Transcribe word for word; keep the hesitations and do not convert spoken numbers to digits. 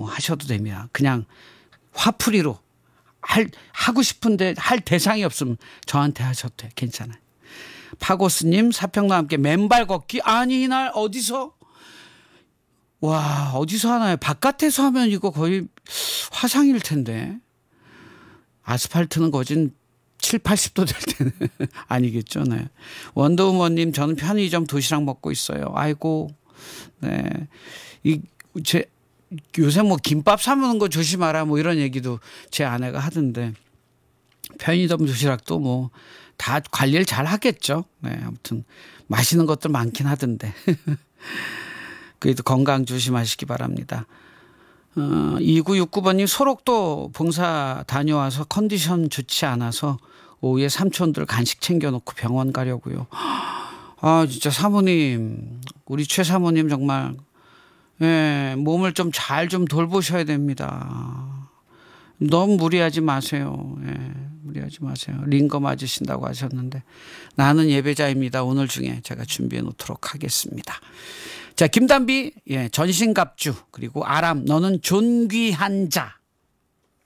뭐 하셔도 됩니다. 그냥 화풀이로 할, 하고 싶은데 할 대상이 없으면 저한테 하셔도 돼요. 괜찮아요. 파고스님 사평과 함께 맨발 걷기. 아니 이날 어디서 와 어디서 하나요? 바깥에서 하면 이거 거의 화상일 텐데. 아스팔트는 거진 칠, 팔십 도 될 때는 아니겠죠. 네. 원더우먼님 저는 편의점 도시락 먹고 있어요. 아이고. 네. 이, 제, 요새 뭐 김밥 사먹는 거 조심하라 뭐 이런 얘기도 제 아내가 하던데 편의점 도시락도 뭐 다 관리를 잘 하겠죠. 네. 아무튼 맛있는 것들 많긴 하던데. 그래도 건강 조심하시기 바랍니다. 어, 이구육구 번님 소록도 봉사 다녀와서 컨디션 좋지 않아서 오후에 삼촌들 간식 챙겨놓고 병원 가려고요. 아 진짜 사모님 우리 최 사모님 정말 예, 몸을 좀 잘 좀 돌보셔야 됩니다. 너무 무리하지 마세요. 예, 무리하지 마세요. 링거 맞으신다고 하셨는데 나는 예배자입니다. 오늘 중에 제가 준비해 놓도록 하겠습니다. 자, 김단비, 예, 전신갑주, 그리고 아람, 너는 존귀한 자.